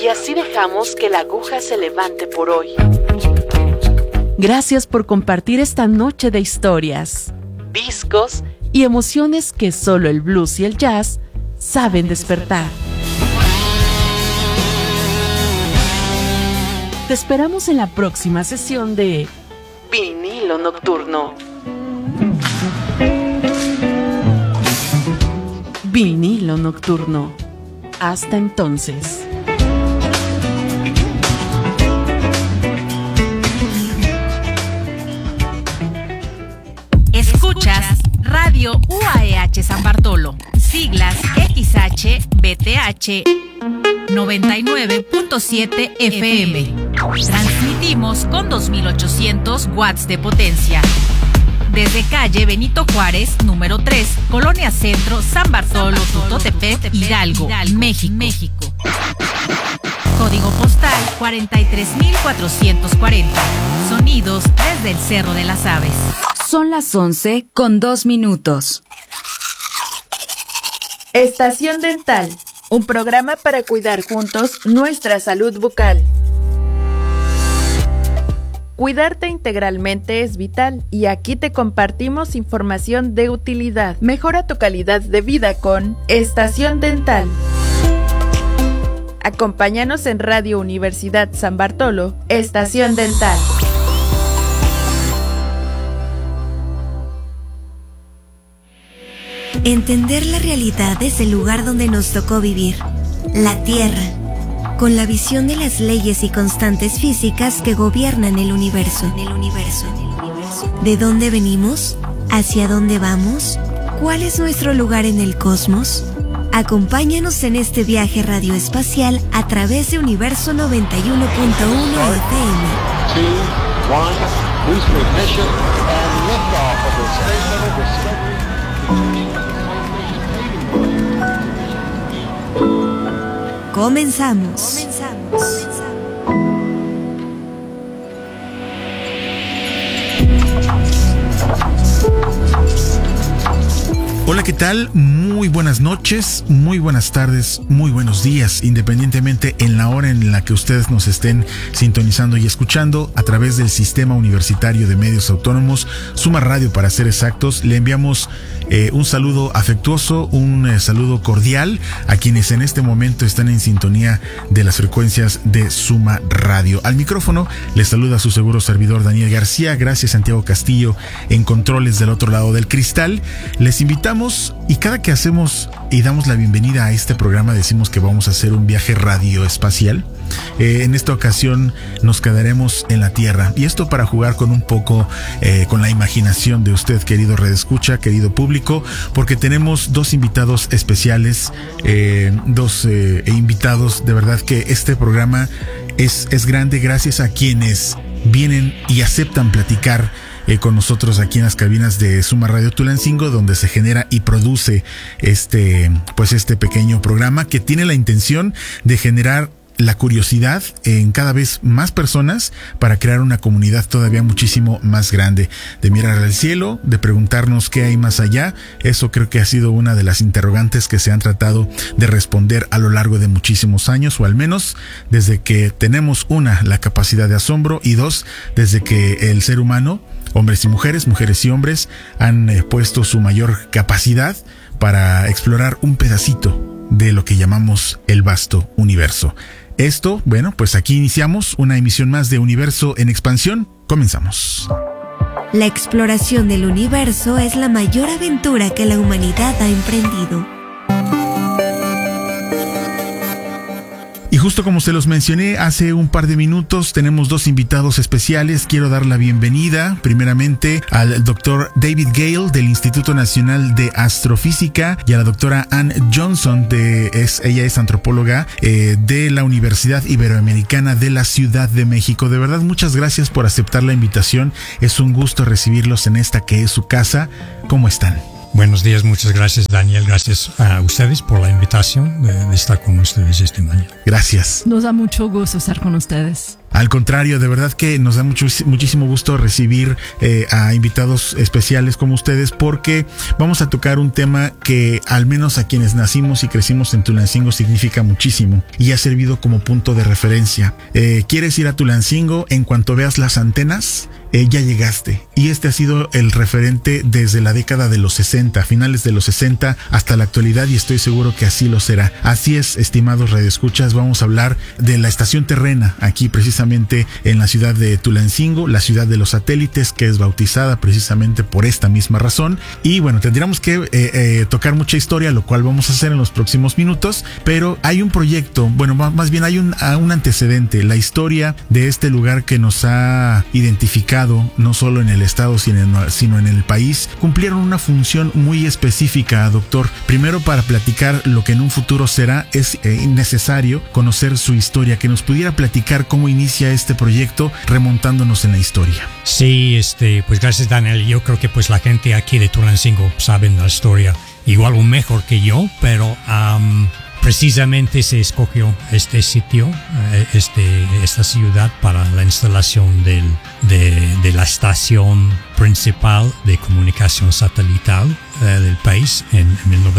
Y así dejamos que la aguja se levante por hoy. Gracias por compartir esta noche de historias, Discos y emociones que solo el blues y el jazz saben despertar. Te esperamos en la próxima sesión de Vinilo Nocturno. Vinilo Nocturno. Hasta entonces. Escuchas Radio UAEH San Bartolo, siglas XHBTH 99.7 FM. Transmitimos con 2800 watts de potencia. Desde calle Benito Juárez, número 3, Colonia Centro, San Bartolo, Tutotepec, Hidalgo, México. Código postal 43440. Sonidos desde el Cerro de las Aves. Son las 11:02. Estación Dental, un programa para cuidar juntos nuestra salud bucal. Cuidarte integralmente es vital y aquí te compartimos información de utilidad. Mejora tu calidad de vida con Estación Dental. Acompáñanos en Radio Universidad San Bartolo, Estación Dental. Entender la realidad desde el lugar donde nos tocó vivir, la Tierra, con la visión de las leyes y constantes físicas que gobiernan el universo. ¿De dónde venimos? ¿Hacia dónde vamos? ¿Cuál es nuestro lugar en el cosmos? Acompáñanos en este viaje radioespacial a través de Universo 91.1 FM. 2, 1, boost ignition and liftoff of the Space Shuttle Discovery. Comenzamos. Hola, ¿qué tal? Muy buenas noches, muy buenas tardes, muy buenos días, independientemente en la hora en la que ustedes nos estén sintonizando y escuchando a través del Sistema Universitario de Medios Autónomos, Suma Radio para ser exactos. Le enviamos un saludo afectuoso, un saludo cordial a quienes en este momento están en sintonía de las frecuencias de Suma Radio. Al micrófono les saluda su seguro servidor Daniel García. Gracias Santiago Castillo en controles del otro lado del cristal. Les invitamos y cada que hacemos y damos la bienvenida a este programa decimos que vamos a hacer un viaje radioespacial. En esta ocasión nos quedaremos en la Tierra y esto para jugar con un poco con la imaginación de usted, querido redescucha, querido público, porque tenemos dos invitados especiales, dos invitados. De verdad que este programa es grande gracias a quienes vienen y aceptan platicar con nosotros aquí en las cabinas de Suma Radio Tulancingo, donde se genera y produce este pequeño programa que tiene la intención de generar la curiosidad en cada vez más personas para crear una comunidad todavía muchísimo más grande, de mirar al cielo, de preguntarnos qué hay más allá. Eso creo que ha sido una de las interrogantes que se han tratado de responder a lo largo de muchísimos años, o al menos desde que tenemos la capacidad de asombro, y dos, desde que el ser humano, hombres y mujeres y hombres, han puesto su mayor capacidad para explorar un pedacito de lo que llamamos el vasto universo. Esto, bueno, pues aquí iniciamos una emisión más de Universo en Expansión. Comenzamos. La exploración del universo es la mayor aventura que la humanidad ha emprendido. Y justo como se los mencioné hace un par de minutos, tenemos dos invitados especiales. Quiero dar la bienvenida primeramente al doctor David Gale del Instituto Nacional de Astrofísica y a la doctora Ann Johnson, ella es antropóloga de la Universidad Iberoamericana de la Ciudad de México. De verdad, muchas gracias por aceptar la invitación. Es un gusto recibirlos en esta que es su casa. ¿Cómo están? Buenos días, muchas gracias Daniel, gracias a ustedes por la invitación de estar con ustedes esta mañana. Gracias. Nos da mucho gusto estar con ustedes. Al contrario, de verdad que nos da muchísimo gusto recibir a invitados especiales como ustedes, porque vamos a tocar un tema que al menos a quienes nacimos y crecimos en Tulancingo significa muchísimo y ha servido como punto de referencia. ¿Quieres ir a Tulancingo? En cuanto veas las antenas, ya llegaste. Y este ha sido el referente desde la década de los 60, finales de los 60 hasta la actualidad, y estoy seguro que así lo será. Así es, estimados radioescuchas, vamos a hablar de la estación terrena aquí precisamente en la ciudad de Tulancingo, la ciudad de los satélites, que es bautizada precisamente por esta misma razón. Y bueno, tendríamos que tocar mucha historia, lo cual vamos a hacer en los próximos minutos, pero hay un proyecto, bueno, más bien hay un antecedente, la historia de este lugar que nos ha identificado no solo en el estado sino en el país. Cumplieron una función muy específica, doctor. Primero, para platicar lo que en un futuro será, es necesario conocer su historia, que nos pudiera platicar cómo inicia este proyecto remontándonos en la historia. Sí, pues gracias Daniel. Yo creo que pues la gente aquí de Tulancingo saben la historia igual o mejor que yo, pero precisamente se escogió este sitio, esta ciudad para la instalación de la estación principal de comunicación satelital del país en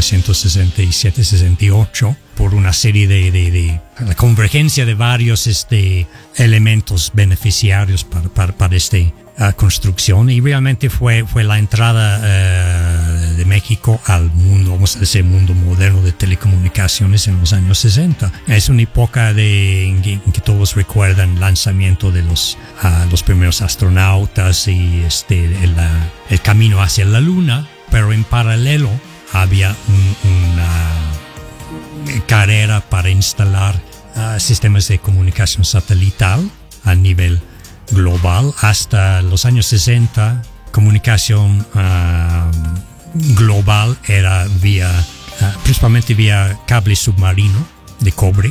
1967-68, por una serie de la convergencia de varios elementos beneficiarios para esta construcción, y realmente fue la entrada de México al mundo, vamos a decir, mundo moderno de telecomunicaciones en los años 60. Es una época en que todos recuerdan el lanzamiento de los primeros astronautas y el camino hacia la Luna, pero en paralelo había una carrera para instalar sistemas de comunicación satelital a nivel global. Hasta los años 60, comunicación global era principalmente vía cable submarino de cobre,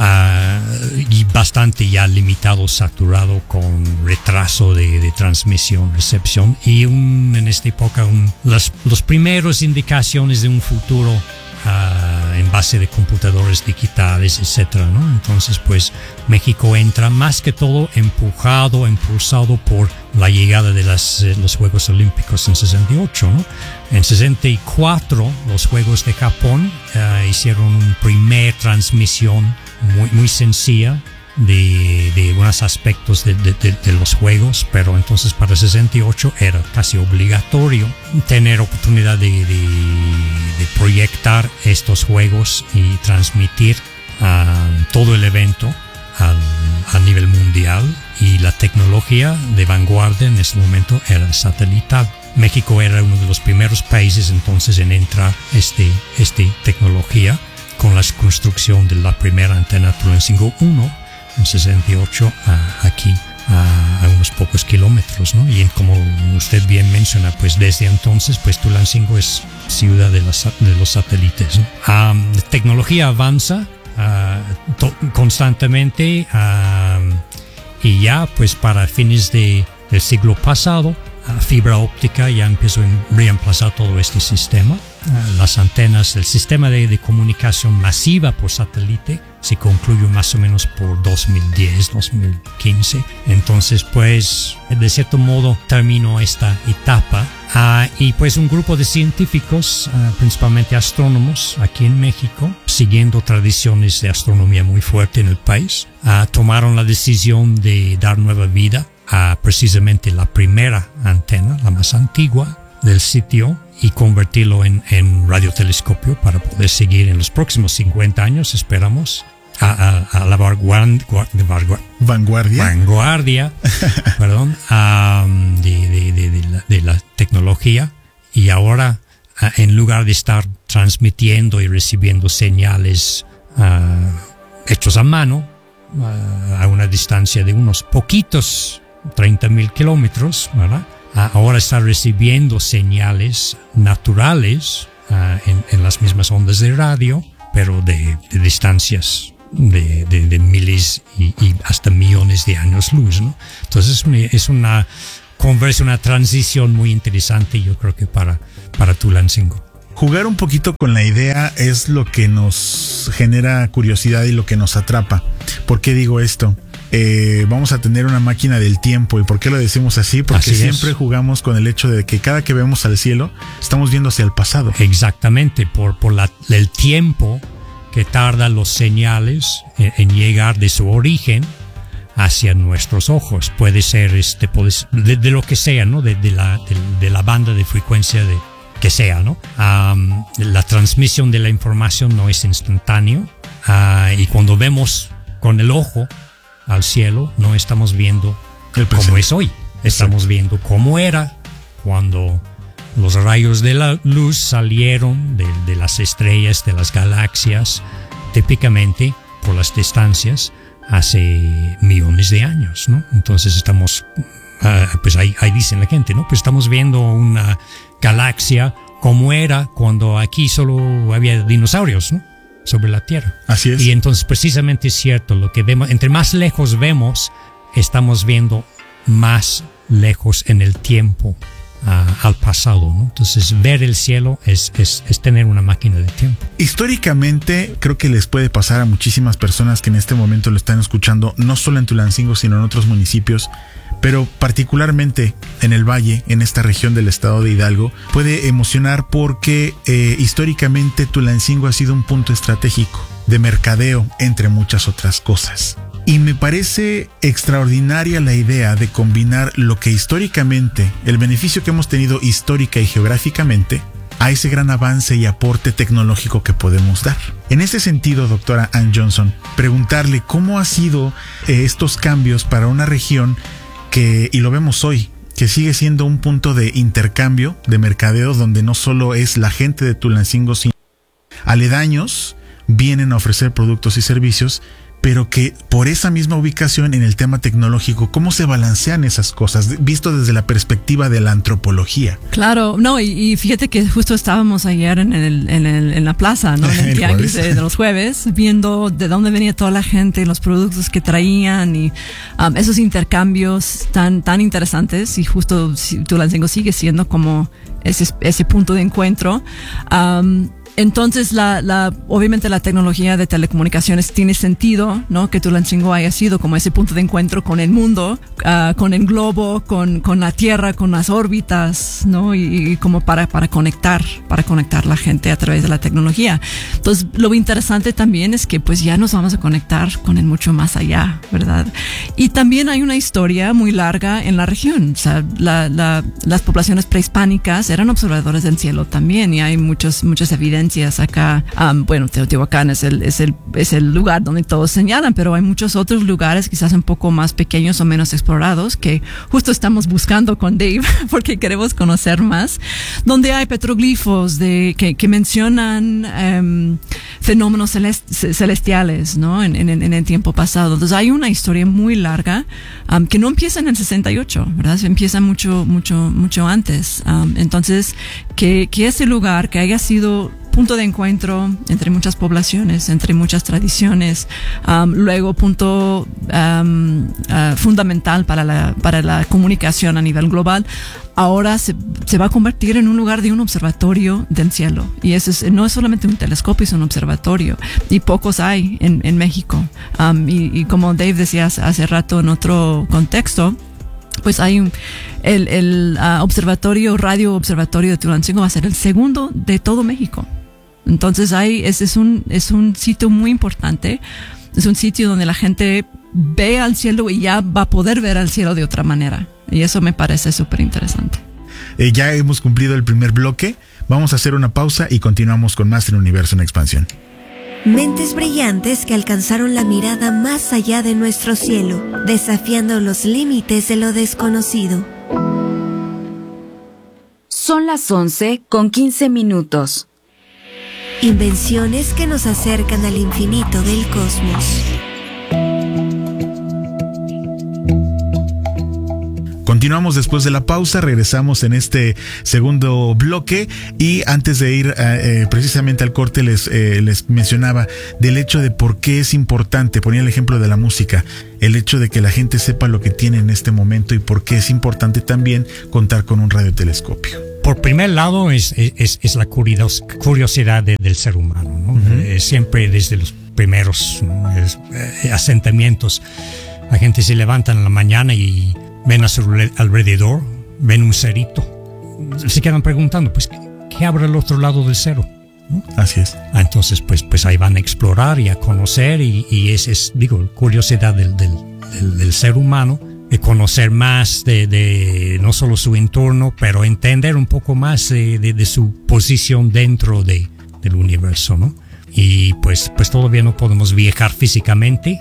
y bastante ya limitado, saturado, con retraso de transmisión, recepción, y en esta época los primeros indicaciones de un futuro en base de computadores digitales, etcétera, ¿no? Entonces, pues México entra más que todo impulsado por la llegada de los Juegos Olímpicos en 68, ¿no? En 64 los Juegos de Japón hicieron una primera transmisión muy sencilla de unos aspectos de los juegos, pero entonces para 68 era casi obligatorio tener oportunidad de proyectar estos juegos y transmitir todo el evento a nivel mundial, y la tecnología de vanguardia en ese momento era satelital. México era uno de los primeros países entonces en entrar esta tecnología con la construcción de la primera antena Tulancingo 1 en 68 aquí a unos pocos kilómetros, ¿no? Y como usted bien menciona, pues desde entonces pues Tulancingo es ciudad de los satélites, ¿no? La tecnología avanza constantemente, y ya pues para fines del siglo pasado fibra óptica ya empezó a reemplazar todo este sistema. Las antenas, el sistema de comunicación masiva por satélite se concluyó más o menos por 2010, 2015. Entonces, pues, de cierto modo terminó esta etapa. Y pues un grupo de científicos, principalmente astrónomos aquí en México, siguiendo tradiciones de astronomía muy fuerte en el país, tomaron la decisión de dar nueva vida a precisamente la primera antena, la más antigua del sitio, y convertirlo en radiotelescopio para poder seguir en los próximos 50 años, esperamos, a la vanguardia perdón, de la tecnología. Y ahora, en lugar de estar transmitiendo y recibiendo señales hechos a mano a una distancia de unos poquitos 30,000 kilómetros, ¿verdad? Ahora está recibiendo señales naturales en las mismas ondas de radio, pero de distancias de miles y hasta millones de años luz, ¿no? Entonces es una conversa una transición muy interesante, yo creo que para Tulancingo. Jugar un poquito con la idea es lo que nos genera curiosidad y lo que nos atrapa. ¿Por qué digo esto? Vamos a tener una máquina del tiempo. ¿Y por qué lo decimos así? Porque siempre jugamos con el hecho de que cada que vemos al cielo estamos viendo hacia el pasado. Exactamente, por el tiempo que tardan los señales en llegar de su origen hacia nuestros ojos. Puede ser de lo que sea, ¿no? De la banda de frecuencia que sea, ¿no? La transmisión de la información no es instantáneo, y cuando vemos con el ojo al cielo no estamos viendo cómo es hoy, estamos viendo cómo era cuando los rayos de la luz salieron de las estrellas, de las galaxias, típicamente por las distancias hace millones de años, ¿no? Entonces estamos, pues ahí dicen la gente, ¿no? Pues estamos viendo una galaxia como era cuando aquí solo había dinosaurios, ¿no? Sobre la Tierra. Así es. Y entonces precisamente es cierto, lo que vemos, entre más lejos vemos, estamos viendo más lejos en el tiempo al pasado, ¿no? Entonces ver el cielo es tener una máquina de tiempo. Históricamente creo que les puede pasar a muchísimas personas que en este momento lo están escuchando, no solo en Tulancingo sino en otros municipios, pero particularmente en el Valle, en esta región del estado de Hidalgo, puede emocionar porque históricamente Tulancingo ha sido un punto estratégico de mercadeo, entre muchas otras cosas. Y me parece extraordinaria la idea de combinar lo que históricamente, el beneficio que hemos tenido histórica y geográficamente, a ese gran avance y aporte tecnológico que podemos dar. En ese sentido, doctora Ann Johnson, preguntarle cómo ha sido estos cambios para una región que, y lo vemos hoy, que sigue siendo un punto de intercambio, de mercadeo, donde no solo es la gente de Tulancingo, sino aledaños vienen a ofrecer productos y servicios, pero que por esa misma ubicación en el tema tecnológico, ¿cómo se balancean esas cosas, visto desde la perspectiva de la antropología? Claro, no, y fíjate que justo estábamos ayer en la plaza, ¿no? En el tianguis de los jueves, viendo de dónde venía toda la gente, los productos que traían y esos intercambios tan interesantes, y justo Tulancingo sigue siendo como ese punto de encuentro. Entonces, obviamente la tecnología de telecomunicaciones tiene sentido, ¿no? Que Tulancingo haya sido como ese punto de encuentro con el mundo, con el globo, con la Tierra, con las órbitas, ¿no? Y como para conectar la gente a través de la tecnología. Entonces, lo interesante también es que pues ya nos vamos a conectar con el mucho más allá, ¿verdad? Y también hay una historia muy larga en la región. O sea, las poblaciones prehispánicas eran observadores del cielo también, y hay muchas evidencias acá. Bueno, Teotihuacán es el lugar donde todos señalan, pero hay muchos otros lugares quizás un poco más pequeños o menos explorados que justo estamos buscando con Dave porque queremos conocer más, donde hay petroglifos que mencionan fenómenos celestiales, ¿no? En el tiempo pasado. Entonces hay una historia muy larga que no empieza en el 68, ¿verdad? Empieza mucho antes. Entonces que ese lugar que haya sido punto de encuentro entre muchas poblaciones, entre muchas tradiciones, luego punto fundamental para la comunicación a nivel global, ahora se va a convertir en un lugar de un observatorio del cielo. Y eso no es solamente un telescopio, es un observatorio. Y pocos hay en México. Y como Dave decía hace rato en otro contexto, pues hay el radio observatorio de Tulancingo va a ser el segundo de todo México. Entonces es un sitio muy importante, es un sitio donde la gente ve al cielo y ya va a poder ver al cielo de otra manera. Y eso me parece súper interesante. Ya hemos cumplido el primer bloque, vamos a hacer una pausa y continuamos con más en Universo en Expansión. Mentes brillantes que alcanzaron la mirada más allá de nuestro cielo, desafiando los límites de lo desconocido. Son las 11:15. Invenciones que nos acercan al infinito del cosmos. Continuamos después de la pausa, regresamos en este segundo bloque y antes de ir precisamente al corte les mencionaba del hecho de por qué es importante, ponía el ejemplo de la música, el hecho de que la gente sepa lo que tiene en este momento y por qué es importante también contar con un radiotelescopio. Por primer lado es la curiosidad del ser humano, ¿no? Uh-huh. Siempre desde los primeros, ¿no? Asentamientos, la gente se levanta en la mañana y ven a su alrededor, ven un cerito, se quedan preguntando, pues, ¿qué habrá al otro lado del cero? ¿No? Así es. Entonces, pues ahí van a explorar y a conocer y es curiosidad del ser humano, de conocer más de no solo su entorno, pero entender un poco más de su posición dentro del universo, ¿no? Y pues todavía no podemos viajar físicamente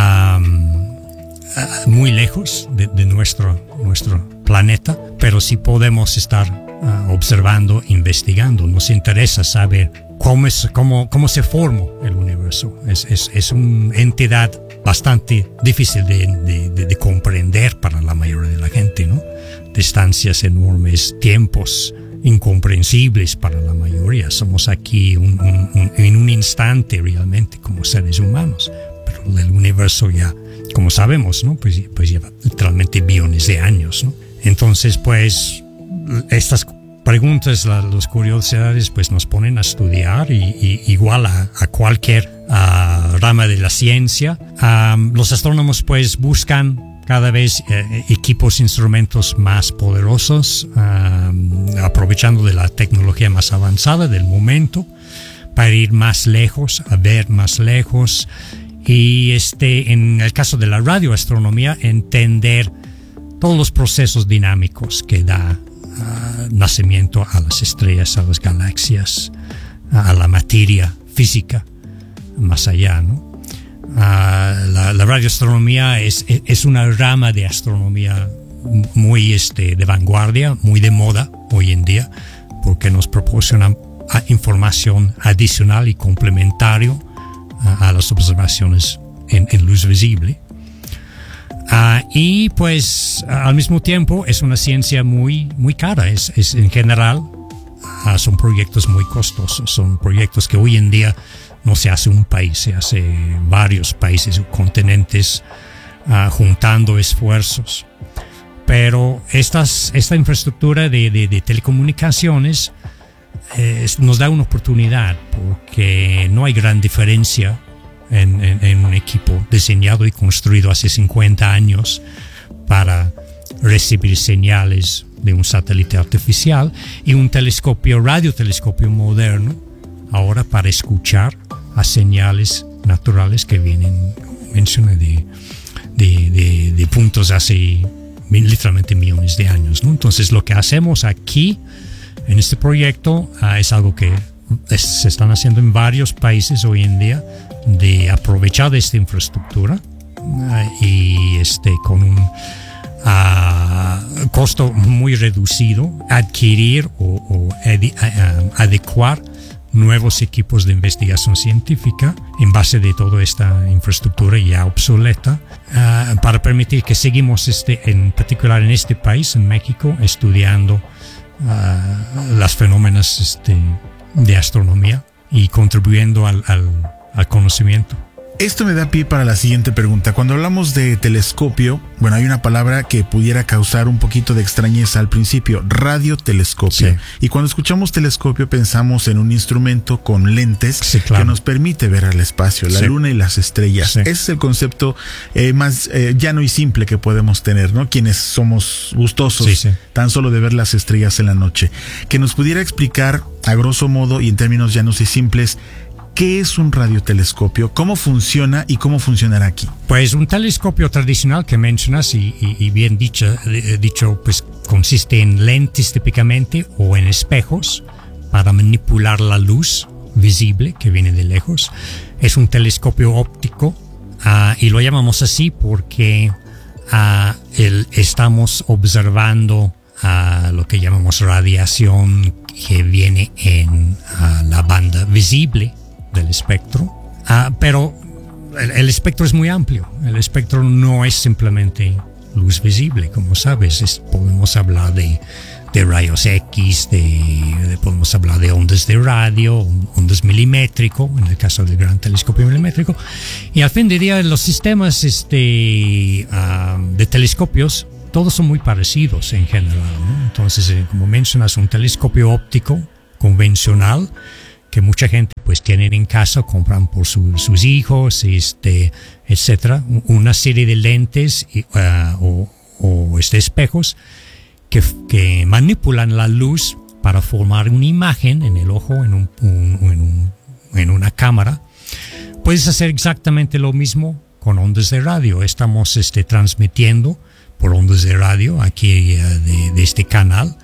muy lejos de nuestro planeta, pero sí podemos estar observando, investigando. Nos interesa saber cómo se formó el universo. Es una entidad bastante difícil de comprender para la mayoría de la gente, ¿no? Distancias enormes, tiempos incomprensibles para la mayoría. Somos aquí en un instante realmente como seres humanos, pero el universo ya, como sabemos, ¿no? Pues lleva literalmente billones de años, ¿no? Entonces, pues, estas preguntas, las curiosidades, pues nos ponen a estudiar y igual a cualquier rama de la ciencia. Los astrónomos, pues, buscan cada vez equipos, instrumentos más poderosos, aprovechando de la tecnología más avanzada del momento para ir más lejos, a ver más lejos. Y en el caso de la radioastronomía, entender todos los procesos dinámicos que da nacimiento a las estrellas, a las galaxias, a la materia física, más allá, ¿no? La radioastronomía es una rama de astronomía muy de vanguardia, muy de moda hoy en día, porque nos proporciona información adicional y complementario a las observaciones en luz visible. Y pues al mismo tiempo es una ciencia muy, muy cara. Es en general son proyectos muy costosos, son proyectos que hoy en día no se hace un país, se hace varios países o continentes juntando esfuerzos. Pero esta infraestructura de telecomunicaciones nos da una oportunidad, porque no hay gran diferencia en un equipo diseñado y construido hace 50 años para recibir señales de un satélite artificial y un radiotelescopio moderno ahora para escuchar a señales naturales que vienen, como mencioné, de puntos hace literalmente millones de años, ¿no? Entonces lo que hacemos aquí en este proyecto es algo que se están haciendo en varios países hoy en día, de aprovechar de esta infraestructura y con un costo muy reducido, adquirir o adecuar nuevos equipos de investigación científica en base de toda esta infraestructura ya obsoleta, para permitir que seguimos en particular en este país, en México, estudiando las fenómenos de astronomía y contribuyendo al conocimiento. Esto me da pie para la siguiente pregunta. Cuando hablamos de telescopio, bueno, hay una palabra que pudiera causar un poquito de extrañeza al principio: radiotelescopio. Sí. Y cuando escuchamos telescopio pensamos en un instrumento con lentes, sí, claro, que nos permite ver al espacio, la, sí, luna y las estrellas. Sí. Ese es el concepto más llano y simple que podemos tener, ¿no? Quienes somos gustosos, sí, sí, tan solo de ver las estrellas en la noche. Que nos pudiera explicar a grosso modo y en términos llanos y simples, ¿qué es un radiotelescopio? ¿Cómo funciona y cómo funcionará aquí? Pues un telescopio tradicional que mencionas y bien dicho, pues consiste en lentes típicamente o en espejos para manipular la luz visible que viene de lejos. Es un telescopio óptico y lo llamamos así porque estamos observando lo que llamamos radiación que viene en la banda visible del espectro, pero el espectro es muy amplio. El espectro no es simplemente luz visible, como sabes. Podemos hablar de rayos X, podemos hablar de ondas de radio, ondas milimétrico, en el caso del gran telescopio milimétrico. Y al fin de día, los sistemas de telescopios, todos son muy parecidos en general, ¿no? Entonces, como mencionas, un telescopio óptico convencional que mucha gente pues tienen en casa, compran por sus hijos, etcétera, una serie de lentes o espejos que manipulan la luz para formar una imagen en el ojo, en una cámara. Puedes hacer exactamente lo mismo con ondas de radio. Estamos transmitiendo por ondas de radio aquí de este canal,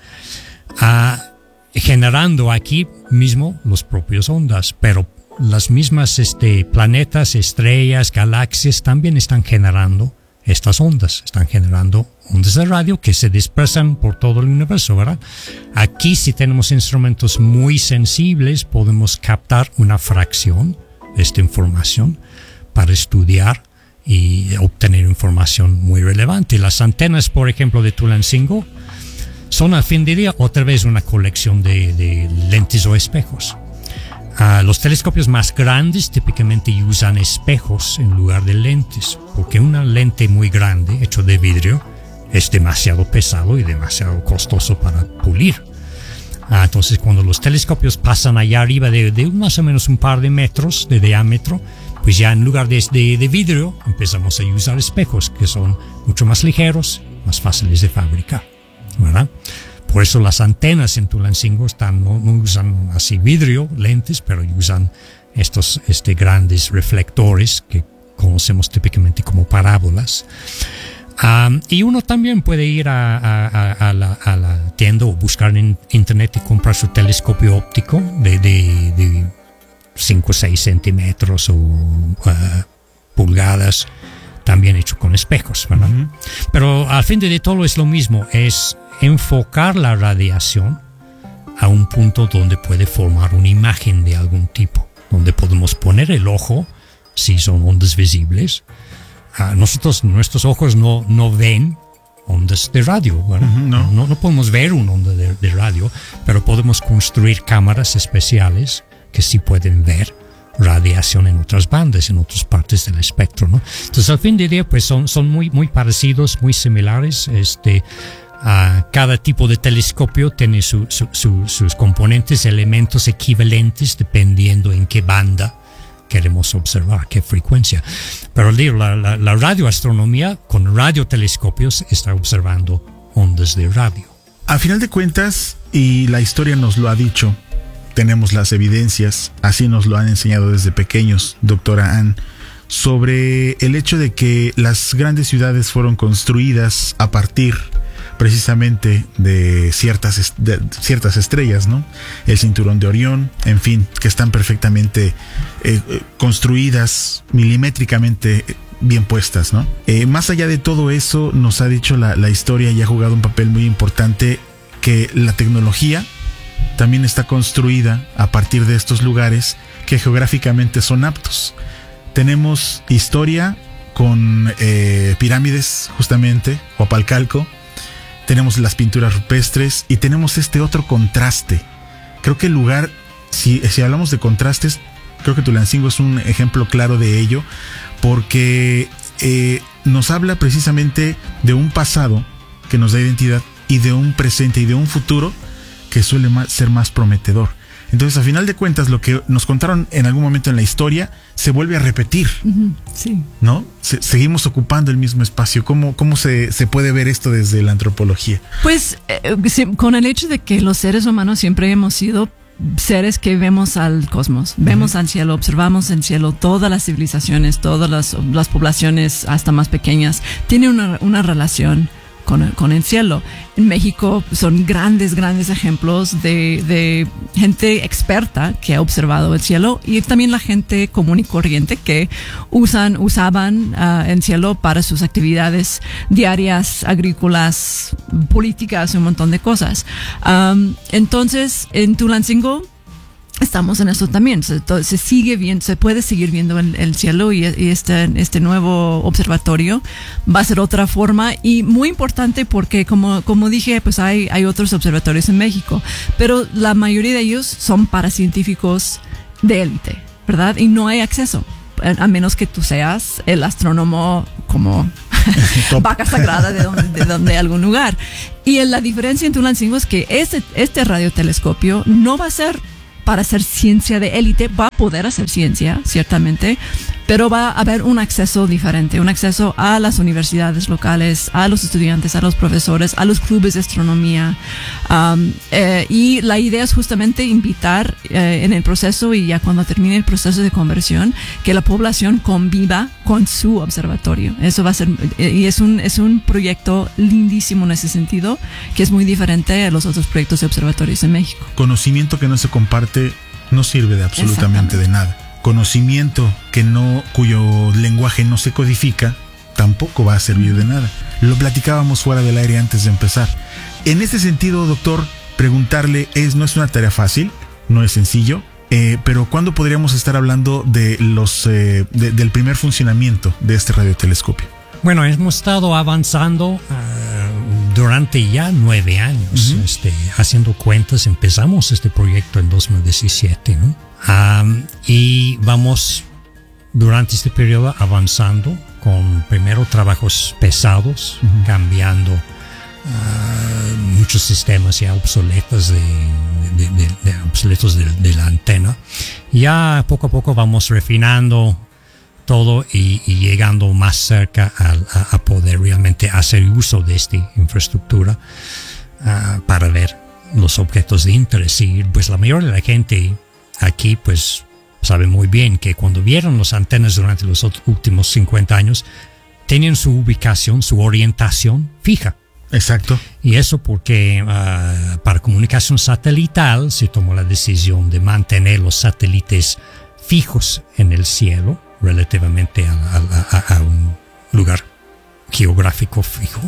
generando aquí mismo los propios ondas, pero las mismas planetas, estrellas, galaxias también están generando estas ondas, están generando ondas de radio que se dispersan por todo el universo, ¿verdad? Aquí, si tenemos instrumentos muy sensibles, podemos captar una fracción de esta información para estudiar y obtener información muy relevante. Las antenas, por ejemplo, de Tulancingo son, al fin de día, otra vez una colección de lentes o espejos. Los telescopios más grandes típicamente usan espejos en lugar de lentes, porque una lente muy grande, hecho de vidrio, es demasiado pesado y demasiado costoso para pulir. Entonces, cuando los telescopios pasan allá arriba de más o menos un par de metros de diámetro, pues ya en lugar de vidrio empezamos a usar espejos que son mucho más ligeros, más fáciles de fabricar, ¿verdad? Por eso las antenas en Tulancingo no usan así vidrio, lentes, pero usan estos grandes reflectores que conocemos típicamente como parábolas. Y uno también puede ir a la tienda o buscar en internet y comprar su telescopio óptico de 5 o 6 centímetros o pulgadas, también hecho con espejos, ¿verdad? Uh-huh. Pero al fin de todo es lo mismo, es enfocar la radiación a un punto donde puede formar una imagen de algún tipo, donde podemos poner el ojo, si son ondas visibles. Nuestros ojos no ven ondas de radio, ¿verdad? Uh-huh, no podemos ver una onda de radio, pero podemos construir cámaras especiales que sí pueden ver radiación en otras bandas, en otras partes del espectro, ¿no? Entonces, al fin de día, pues son muy, muy parecidos, muy similares. Cada tipo de telescopio tiene sus componentes, elementos equivalentes, dependiendo en qué banda queremos observar, qué frecuencia. Pero la radioastronomía con radiotelescopios está observando ondas de radio. A final de cuentas, y la historia nos lo ha dicho, tenemos las evidencias, así nos lo han enseñado desde pequeños, doctora Ann, sobre el hecho de que las grandes ciudades fueron construidas a partir precisamente de ciertas estrellas, ¿no? El cinturón de Orión, en fin, que están perfectamente construidas, milimétricamente bien puestas, ¿no? Más allá de todo eso, nos ha dicho la historia y ha jugado un papel muy importante que la tecnología también está construida a partir de estos lugares que geográficamente son aptos. Tenemos historia con pirámides, justamente, Huapalcalco. Tenemos las pinturas rupestres y tenemos este otro contraste. Creo que el lugar, si hablamos de contrastes, creo que Tulancingo es un ejemplo claro de ello, porque nos habla precisamente de un pasado que nos da identidad y de un presente y de un futuro que suele ser más prometedor. Entonces, a final de cuentas, lo que nos contaron en algún momento en la historia se vuelve a repetir. Uh-huh, sí. ¿No? Seguimos ocupando el mismo espacio. ¿Cómo se puede ver esto desde la antropología? Pues con el hecho de que los seres humanos siempre hemos sido seres que vemos al cosmos, vemos al cielo, observamos el cielo, todas las civilizaciones, todas las poblaciones, hasta más pequeñas, tienen una relación con el cielo. En México son grandes ejemplos de gente experta que ha observado el cielo, y también la gente común y corriente que usaban el cielo para sus actividades diarias, agrícolas, políticas, un montón de cosas. Entonces, en Tulancingo estamos en eso también. Se sigue viendo, se puede seguir viendo el cielo y este nuevo observatorio va a ser otra forma y muy importante porque como dije, pues hay otros observatorios en México, pero la mayoría de ellos son para científicos de élite, ¿verdad? Y no hay acceso, a menos que tú seas el astrónomo como vaca sagrada de algún lugar. Y la diferencia en Tulancingo es que este radiotelescopio no va a ser para hacer ciencia de élite, va a poder hacer ciencia, ciertamente, pero va a haber un acceso diferente, un acceso a las universidades locales, a los estudiantes, a los profesores, a los clubes de astronomía. Y la idea es justamente invitar en el proceso y ya cuando termine el proceso de conversión, que la población conviva con su observatorio. Eso va a ser, y es un proyecto lindísimo en ese sentido, que es muy diferente a los otros proyectos de observatorios en México. Conocimiento que no se comparte no sirve de absolutamente de nada. Conocimiento cuyo lenguaje no se codifica tampoco va a servir de nada. Lo platicábamos fuera del aire antes de empezar. En este sentido, doctor, preguntarle no es una tarea fácil, no es sencillo, pero ¿cuándo podríamos estar hablando de del primer funcionamiento de este radiotelescopio? Bueno, hemos estado avanzando durante ya 9 años, haciendo cuentas. Empezamos este proyecto en 2017, ¿no? Y vamos durante este periodo avanzando con primero trabajos pesados, cambiando muchos sistemas ya obsoletos de la antena. Ya poco a poco vamos refinando todo y llegando más cerca a poder realmente hacer uso de esta infraestructura para ver los objetos de interés. Y pues la mayoría de la gente aquí pues sabe muy bien que cuando vieron las antenas durante los últimos 50 años tenían su ubicación, su orientación fija. Exacto. Y eso porque para comunicación satelital se tomó la decisión de mantener los satélites fijos en el cielo relativamente a un lugar geográfico fijo.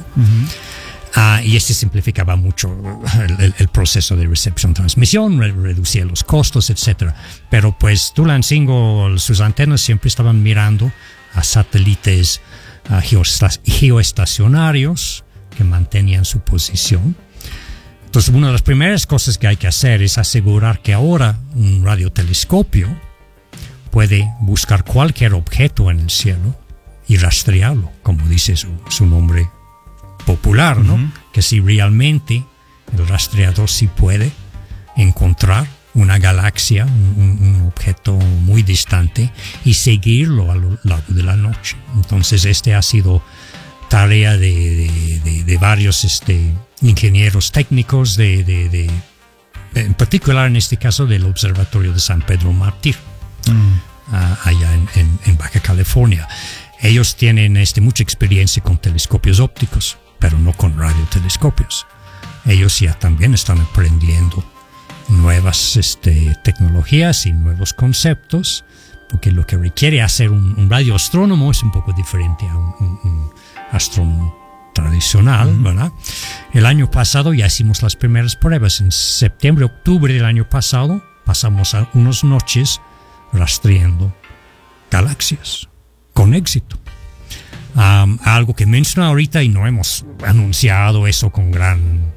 Y este simplificaba mucho el proceso de recepción-transmisión, reducía los costos, etc. Pero pues Tulancingo, sus antenas siempre estaban mirando a satélites geoestacionarios que mantenían su posición. Entonces, una de las primeras cosas que hay que hacer es asegurar que ahora un radiotelescopio puede buscar cualquier objeto en el cielo y rastrearlo, como dice su nombre popular, ¿no? Que si realmente el rastreador sí puede encontrar una galaxia, un objeto muy distante y seguirlo a lo largo de la noche. Entonces ha sido tarea de varios ingenieros técnicos, en particular en este caso del Observatorio de San Pedro Mártir, allá en Baja California. Ellos tienen mucha experiencia con telescopios ópticos, pero no con radiotelescopios. Ellos ya también están aprendiendo nuevas tecnologías y nuevos conceptos, porque lo que requiere hacer un radioastrónomo es un poco diferente a un astrónomo tradicional, ¿verdad? El año pasado ya hicimos las primeras pruebas. En septiembre, octubre del año pasado, pasamos unas noches rastreando galaxias con éxito. Algo que menciono ahorita y no hemos anunciado eso con gran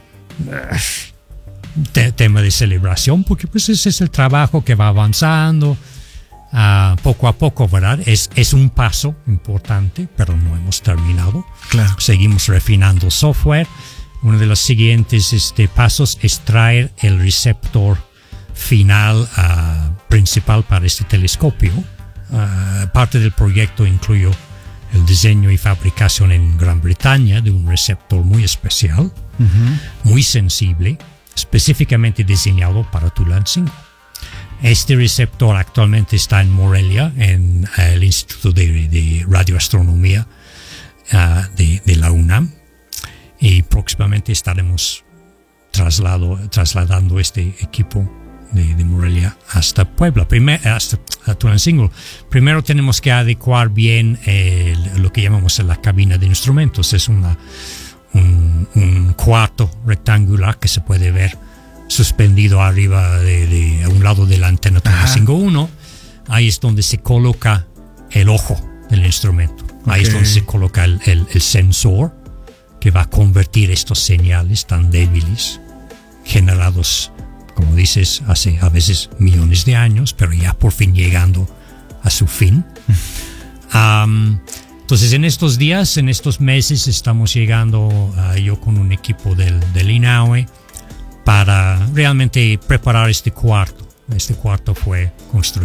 tema de celebración, porque pues ese es el trabajo que va avanzando poco a poco, ¿verdad? Es un paso importante, pero no hemos terminado. Claro. Seguimos refinando software. Uno de los siguientes pasos es traer el receptor final principal para este telescopio. Parte del proyecto incluyó el diseño y fabricación en Gran Bretaña de un receptor muy especial, muy sensible, específicamente diseñado para Tulancingo. Este receptor actualmente está en Morelia, en el Instituto de Radioastronomía de la UNAM, y próximamente estaremos trasladando este equipo de Morelia hasta Puebla, hasta Tulancingo. Primero tenemos que adecuar bien lo que llamamos la cabina de instrumentos. Es un cuarto rectangular que se puede ver suspendido arriba de lado de la antena 351, ahí es donde se coloca el ojo del instrumento. Ahí es donde se coloca el sensor que va a convertir estos señales tan débiles, generados, como dices, hace a veces millones de años, pero ya por fin llegando a su fin. Entonces en estos días, en estos meses, estamos llegando yo con un equipo del INAHUE para realmente preparar este cuarto. Este cuarto fue construido